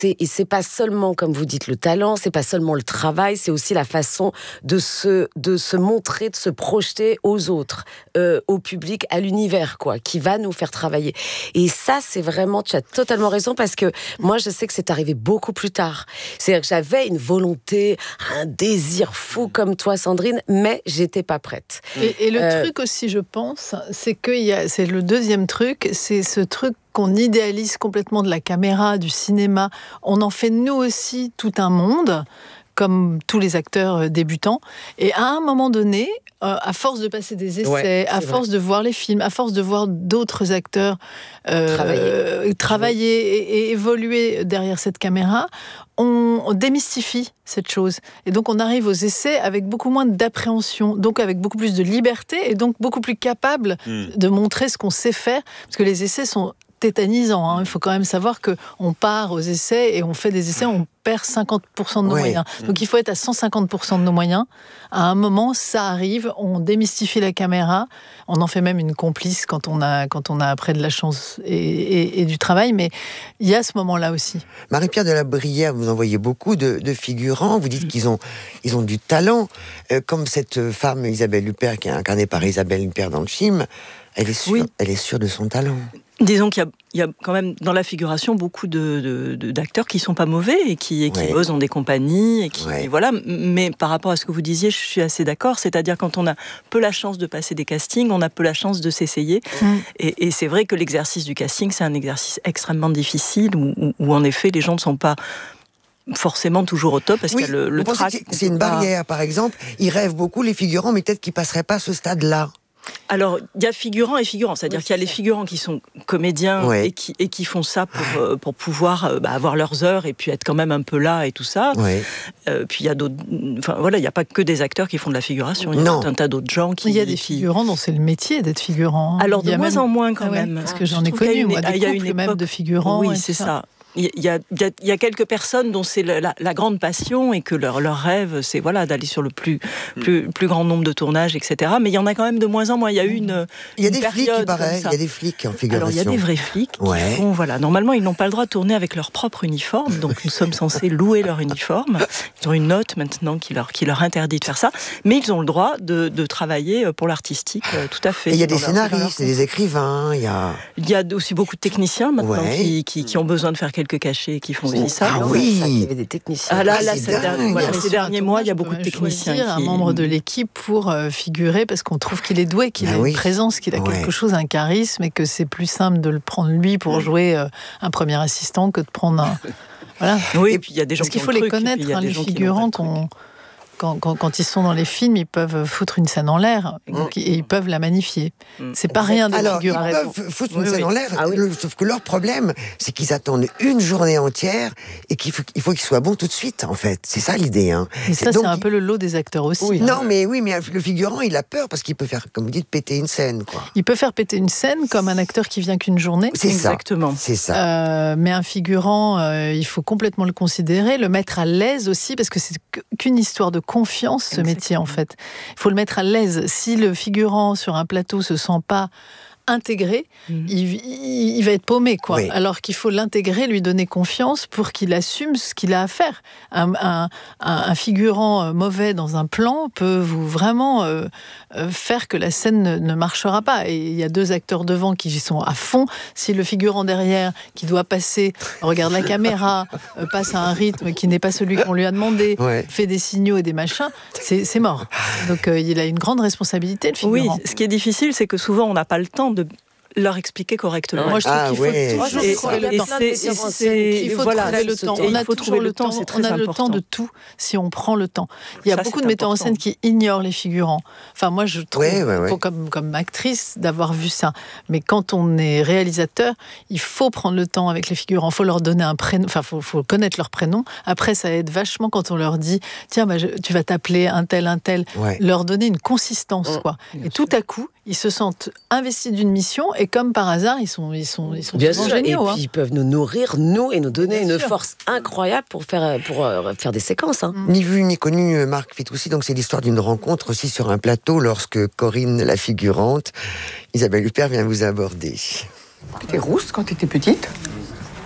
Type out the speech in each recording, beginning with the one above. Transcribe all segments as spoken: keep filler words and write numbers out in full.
d'acter. Et c'est pas seulement, comme vous dites, le talent, c'est pas seulement le travail, c'est aussi la façon de se, de se montrer, de se projeter aux autres, euh, au public, à l'univers, quoi, qui va nous faire travailler. Et ça, c'est vraiment, tu as totalement raison, parce que moi, je sais que c'est arrivé beaucoup plus tard. C'est-à-dire que j'avais une volonté, un désir fou comme toi, Sandrine, mais j'étais pas prête. Et, et le euh, truc aussi, je pense, c'est que y a, c'est le deuxième truc, c'est ce truc qu'on idéalise complètement de la caméra, du cinéma. On en fait nous aussi tout un monde, comme tous les acteurs débutants. Et à un moment donné, euh, à force de passer des essais, ouais, à force vrai. de voir les films, à force de voir d'autres acteurs euh, travailler, travailler et, et évoluer derrière cette caméra, on, on démystifie cette chose. Et donc on arrive aux essais avec beaucoup moins d'appréhension, donc avec beaucoup plus de liberté et donc beaucoup plus capable mmh. de montrer ce qu'on sait faire. Parce que les essais sont tétanisant. Hein. Il faut quand même savoir qu'on part aux essais et on fait des essais, on perd cinquante pour cent de nos ouais. moyens. Donc il faut être à cent cinquante pour cent de nos moyens. À un moment, ça arrive, on démystifie la caméra, on en fait même une complice quand on a, quand on a après de la chance et, et, et du travail, mais il y a ce moment-là aussi. Marie-Pierre de la Brière, vous envoyez beaucoup de, de figurants, vous dites qu'ils ont, ils ont du talent, euh, comme cette femme Isabelle Huppert qui est incarnée par Isabelle Huppert dans le film, elle est sûre, oui. elle est sûre de son talent. Disons qu'il y a, il y a quand même dans la figuration beaucoup de, de, de, d'acteurs qui sont pas mauvais et qui, et qui ouais. bossent dans des compagnies et qui ouais. et voilà. Mais par rapport à ce que vous disiez, je suis assez d'accord. C'est-à-dire quand on a peu la chance de passer des castings, on a peu la chance de s'essayer. Mm. Et, et c'est vrai que l'exercice du casting, c'est un exercice extrêmement difficile où, où, où en effet les gens ne sont pas forcément toujours au top parce oui, qu'il y a le, le trac. C'est, c'est une barrière, par exemple. Ils rêvent beaucoup les figurants, mais peut-être qu'ils passeraient pas à ce stade-là. Alors, il y a figurants et figurants, c'est-à-dire oui, qu'il y a les figurants qui sont comédiens ouais. et, qui, et qui font ça pour, euh, pour pouvoir euh, bah, avoir leurs heures et puis être quand même un peu là et tout ça. Ouais. Euh, puis il y a d'autres... Enfin, voilà, il n'y a pas que des acteurs qui font de la figuration, il y a tout un tas d'autres gens qui... Il y a des figurants dont c'est le métier d'être figurant. Alors, de moins même... en moins quand ah ouais, même. Parce que j'en ai connu, moi, des couples époque... même de figurants. Oui, c'est ça. ça. Il y, a, il, y a, il y a quelques personnes dont c'est la, la, la grande passion et que leur, leur rêve, c'est voilà, d'aller sur le plus, plus, plus grand nombre de tournages, et cetera. Mais il y en a quand même de moins en moins. Il y a eu une Il y a une des flics, il paraît. Il y a des flics en figuration. Alors, il y a des vrais flics qui ouais. font... Voilà, normalement, ils n'ont pas le droit de tourner avec leur propre uniforme. Donc, nous sommes censés louer leur uniforme. Ils ont une note maintenant qui leur, qui leur interdit de faire ça. Mais ils ont le droit de, de travailler pour l'artistique, tout à fait. Et il y a des scénaristes, et des écrivains. Il y a... il y a aussi beaucoup de techniciens maintenant ouais. qui, qui, qui ont besoin de faire quelques cachets qui font aussi ça. Ah oui, il y avait des techniciens. Ah là, là, ces, derniers, voilà, ces derniers mois, il y a beaucoup de techniciens. Qui... un membre de l'équipe pour euh, figurer parce qu'on trouve qu'il est doué, qu'il bah a oui. une présence, qu'il a ouais. quelque chose, un charisme, et que c'est plus simple de le prendre lui pour jouer euh, un premier assistant que de prendre un. Voilà. Oui, et puis il y a des gens parce qu'il faut les connaître, hein, les figurants qu'on. Quand, quand, quand ils sont dans les films, ils peuvent foutre une scène en l'air donc, et ils peuvent la magnifier. Mm. C'est pas rien de Alors, figurer. ils peuvent foutre une oui, scène oui. en l'air, ah, oui. le, sauf que leur problème, c'est qu'ils attendent une journée entière et qu'il faut, il faut qu'ils soient bons tout de suite, en fait. C'est ça l'idée. Hein. Et ça, donc, c'est un peu le lot des acteurs aussi. Oui. Hein. Non, mais oui, mais le figurant, il a peur parce qu'il peut faire, comme vous dites, péter une scène. Quoi. Il peut faire péter une scène comme un acteur qui vient qu'une journée. C'est Exactement. Ça. C'est ça. Euh, mais un figurant, euh, il faut complètement le considérer, le mettre à l'aise aussi, parce que c'est qu'une histoire de confiance, ce métier, en fait. Il faut le mettre à l'aise. Si le figurant sur un plateau se sent pas intégré, mmh. il, il, il va être paumé, quoi. Oui. Alors qu'il faut l'intégrer, lui donner confiance pour qu'il assume ce qu'il a à faire. Un, un, un figurant mauvais dans un plan peut vous vraiment euh, faire que la scène ne, ne marchera pas. Et il y a deux acteurs devant qui sont à fond. Si le figurant derrière, qui doit passer, regarde la caméra, euh, passe à un rythme qui n'est pas celui qu'on lui a demandé, ouais. fait des signaux et des machins, c'est, c'est mort. Donc euh, il a une grande responsabilité, le figurant. Oui, ce qui est difficile, c'est que souvent on n'a pas le temps de leur expliquer correctement. Moi, je trouve ah, qu'il faut ouais. toujours et, trouver le temps. Et c'est, c'est, il faut voilà, trouver le temps. On a toujours le temps. C'est très on a le temps de tout si on prend le temps. Il y a ça, beaucoup de metteurs en scène qui ignorent les figurants. Enfin, moi, je trouve, ouais, ouais, ouais. comme comme actrice, d'avoir vu ça. Mais quand on est réalisateur, il faut prendre le temps avec les figurants. Il faut leur donner un prénom. Enfin, faut, faut connaître leur prénom. Après, ça aide vachement quand on leur dit, tiens, bah, je, tu vas t'appeler un tel, un tel. Ouais. Leur donner une consistance, mmh, quoi. Et tout à coup, ils se sentent investis d'une mission. Et comme par hasard, ils sont, ils sont, ils sont bien sûr, géniaux. Et hein. puis ils peuvent nous nourrir, nous, et nous donner bien une sûr. force incroyable pour faire, pour euh, faire des séquences. Hein. Ni vu ni connu, Marc Fitoussi. Donc c'est l'histoire d'une rencontre aussi sur un plateau lorsque Corinne, la figurante, Isabelle Huppert vient vous aborder. Tu étais rousse quand tu étais petite ?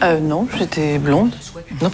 Euh, non, j'étais blonde. Non,